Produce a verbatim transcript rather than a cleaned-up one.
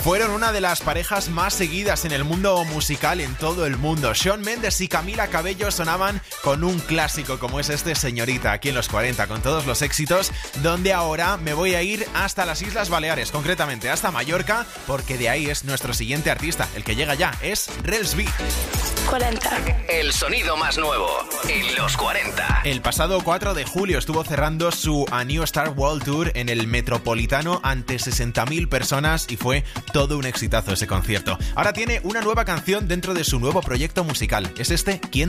Fueron una de las parejas más seguidas en el mundo musical en todo el mundo. Shawn Mendes y Camila Cabello sonaban con un clásico como es este Señorita, aquí en los cuarenta, con todos los éxitos, donde ahora me voy a ir hasta las Islas Baleares, concretamente hasta Mallorca, porque de ahí es nuestro siguiente artista. El que llega ya es Rels B. cuarenta. El sonido más nuevo en los cuarenta. El pasado cuatro de julio estuvo cerrando su A New Star World Tour en el Metropolitano ante sesenta mil personas y fue todo un exitazo ese concierto. Ahora tiene una nueva canción dentro de su nuevo proyecto musical. Es este ¿Quién